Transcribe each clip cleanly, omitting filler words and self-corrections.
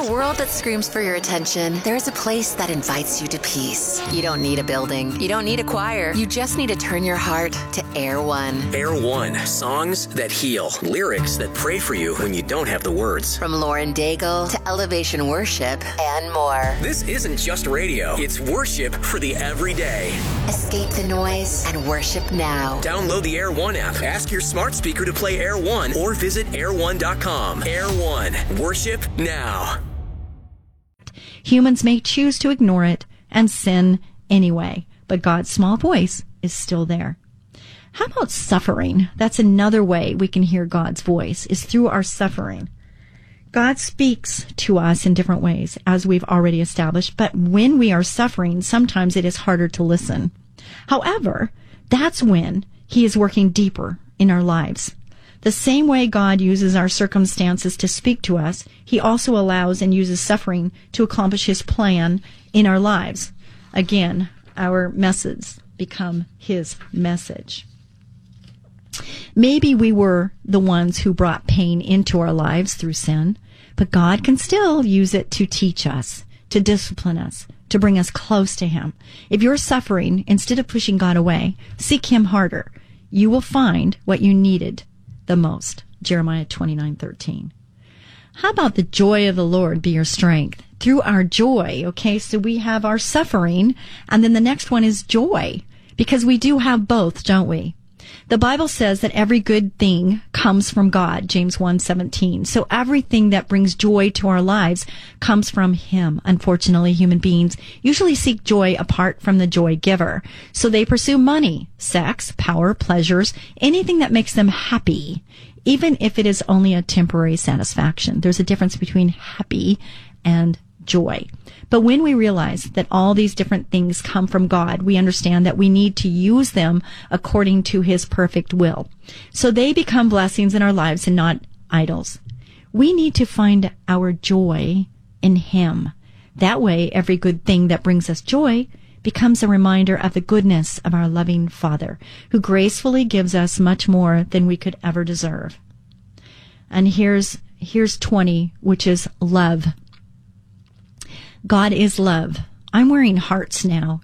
a world that screams for your attention, there's a place that invites you to peace. You don't need a building. You don't need a choir. You just need to turn your heart to Air One. Air One. Songs that heal. Lyrics that pray for you when you don't have the words. From Lauren Daigle to Elevation Worship and more. This isn't just radio. It's worship for the everyday. Escape the noise and worship now. Download the Air One app. Ask your smart speaker to play Air One or visit air1.com. Air One. Worship now. Humans may choose to ignore it and sin anyway, but God's small voice is still there. How about suffering? That's another way we can hear God's voice, is through our suffering. God speaks to us in different ways, as we've already established, but when we are suffering, sometimes it is harder to listen. However, that's when He is working deeper in our lives. The same way God uses our circumstances to speak to us, He also allows and uses suffering to accomplish His plan in our lives. Again, our messes become His message. Maybe we were the ones who brought pain into our lives through sin, but God can still use it to teach us, to discipline us, to bring us close to Him. If you're suffering, instead of pushing God away, seek Him harder. You will find what you needed the most. Jeremiah 29:13. How about the joy of the Lord be your strength? Through our joy, okay, so we have our suffering, and then the next one is joy, because we do have both, don't we? The Bible says that every good thing comes from God, James 1:17. So everything that brings joy to our lives comes from Him. Unfortunately, human beings usually seek joy apart from the joy giver. So they pursue money, sex, power, pleasures, anything that makes them happy, even if it is only a temporary satisfaction. There's a difference between happy and joy. But when we realize that all these different things come from God, we understand that we need to use them according to His perfect will. So they become blessings in our lives and not idols. We need to find our joy in Him. That way, every good thing that brings us joy becomes a reminder of the goodness of our loving Father, who gracefully gives us much more than we could ever deserve. And here's 20, which is love. God is love. I'm wearing hearts now,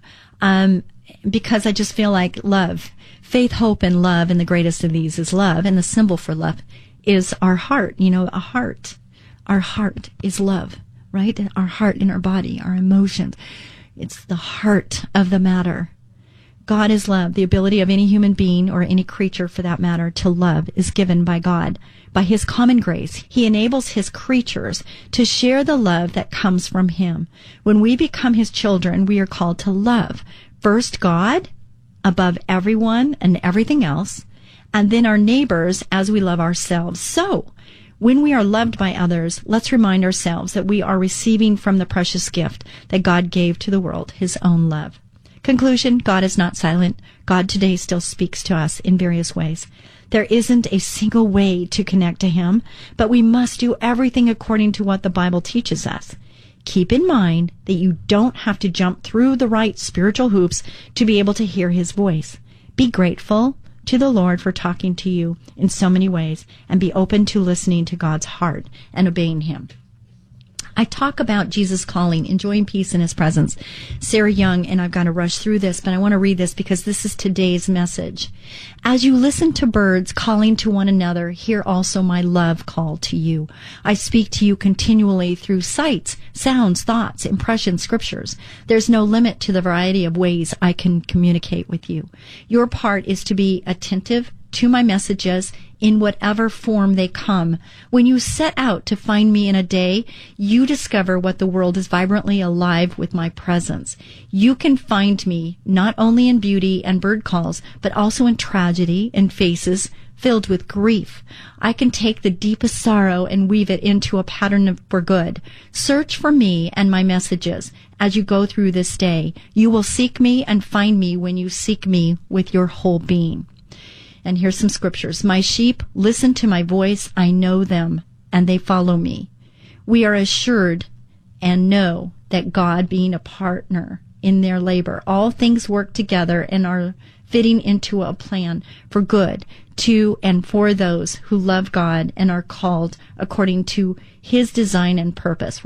because I just feel like love, faith, hope, and love, and the greatest of these is love, and the symbol for love is our heart. You know, a heart. Our heart is love, right? Our heart in our body, our emotions. It's the heart of the matter. God is love. The ability of any human being, or any creature for that matter, to love is given by God. By His common grace, He enables His creatures to share the love that comes from Him. When we become His children, we are called to love. First God, above everyone and everything else, and then our neighbors as we love ourselves. So, when we are loved by others, let's remind ourselves that we are receiving from the precious gift that God gave to the world, His own love. Conclusion, God is not silent. God today still speaks to us in various ways. There isn't a single way to connect to Him, but we must do everything according to what the Bible teaches us. Keep in mind that you don't have to jump through the right spiritual hoops to be able to hear His voice. Be grateful to the Lord for talking to you in so many ways, and be open to listening to God's heart and obeying Him. I talk about Jesus calling, enjoying peace in His presence. Sarah Young, and I've got to rush through this, but I want to read this because this is today's message. As you listen to birds calling to one another, hear also my love call to you. I speak to you continually through sights, sounds, thoughts, impressions, scriptures. There's no limit to the variety of ways I can communicate with you. Your part is to be attentive to my messages in whatever form they come. When you set out to find me in a day, you discover what the world is vibrantly alive with my presence. You can find me not only in beauty and bird calls, but also in tragedy and faces filled with grief. I can take the deepest sorrow and weave it into a pattern for good. Search for me and my messages as you go through this day. You will seek me and find me when you seek me with your whole being. And here's some scriptures. My sheep listen to my voice. I know them, and they follow me. We are assured and know that God being a partner in their labor, all things work together and are fitting into a plan for good to and for those who love God and are called according to His design and purpose.